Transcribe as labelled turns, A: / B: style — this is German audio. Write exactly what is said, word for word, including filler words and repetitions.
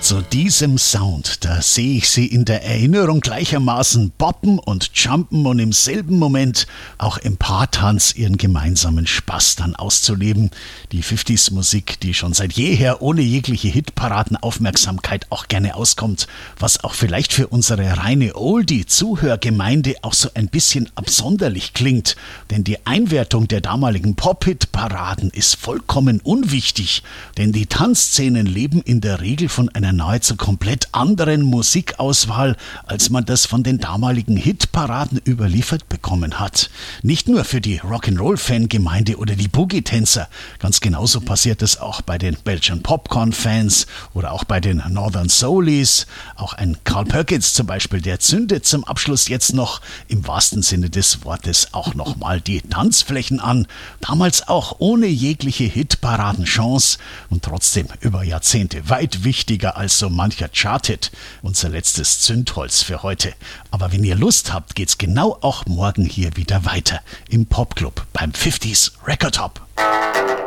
A: zu diesem Sound, da sehe ich sie in der Erinnerung gleichermaßen boppen und jumpen und im selben Moment auch im Paartanz ihren gemeinsamen Spaß dann auszuleben. Die fünfziger-Musik, die schon seit jeher ohne jegliche Hitparadenaufmerksamkeit auch gerne auskommt, was auch vielleicht für unsere reine Oldie-Zuhörgemeinde auch so ein bisschen absonderlich klingt, denn die Einwertung der damaligen Pop-Hit-Paraden ist vollkommen unwichtig, denn die Tanzszenen leben in der Regel von einer nahezu komplett anderen Musikauswahl, als man das von den damaligen Hitparaden überliefert bekommen hat. Nicht nur für die Rock'n'Roll-Fangemeinde oder die Boogie-Tänzer, ganz genauso passiert es auch bei den Belgian Popcorn-Fans oder auch bei den Northern Soulies. Auch ein Carl Perkins zum Beispiel, der zündet zum Abschluss jetzt noch im wahrsten Sinne des Wortes auch nochmal die Tanzflächen an. Damals auch ohne jegliche Hitparadenchance und trotzdem über Jahrzehnte weit wichtiger als so mancher Charthit. Unser letztes Zündholz für heute. Aber wenn ihr Lust habt, geht's genau auch morgen hier wieder weiter im Popclub beim fünfziger Record Hop.